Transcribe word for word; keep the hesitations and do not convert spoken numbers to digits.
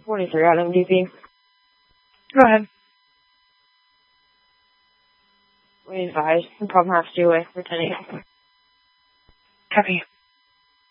forty-three on M D P. Go ahead. We advise. The problem has to do with returning. Copy.